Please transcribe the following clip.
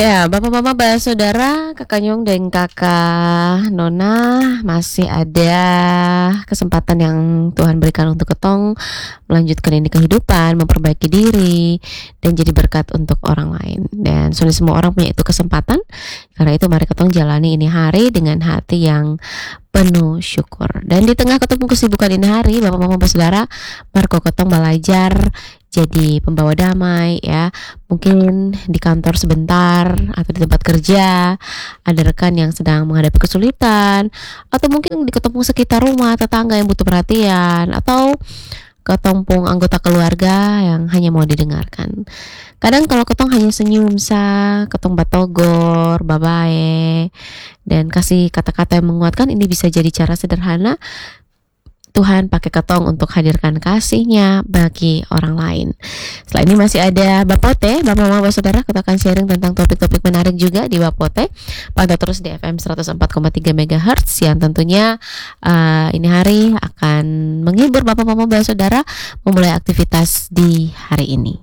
Ya, Bapak Mama Mbak Saudara, Kakak Nyong dan Kakak Nona masih ada kesempatan yang Tuhan berikan untuk ketong melanjutkan ini kehidupan, memperbaiki diri dan jadi berkat untuk orang lain. Dan sudah semua orang punya itu kesempatan. Karena itu mari ketong jalani ini hari dengan hati yang penuh syukur. Dan di tengah ketemu kesibukan ini hari, Bapak Mama Mbak Saudara, mari ketong belajar jadi pembawa damai ya. Mungkin di kantor sebentar atau di tempat kerja ada rekan yang sedang menghadapi kesulitan, atau mungkin di ketemu sekitar rumah tetangga yang butuh perhatian, atau ketompong anggota keluarga yang hanya mau didengarkan. Kadang kalau ketong hanya senyum ketong batogor, babae, dan kasih kata-kata yang menguatkan, ini bisa jadi cara sederhana Tuhan pakai ketong untuk hadirkan kasih-Nya bagi orang lain. Selain ini masih ada Bapote, Bapak Mama Bapak Saudara, kita akan sharing tentang topik-topik menarik juga di Bapote. Pantau terus di FM 104,3 MHz yang tentunya ini hari akan menghibur Bapak Mama Bapak Saudara memulai aktivitas di hari ini.